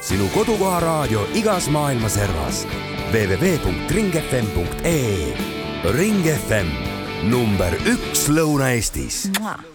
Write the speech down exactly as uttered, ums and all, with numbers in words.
sinu kodukoha raadio igas maailma servas. w w w punkt ring f m punkt e e. Ring F M, number üks Lõuna-Eestis.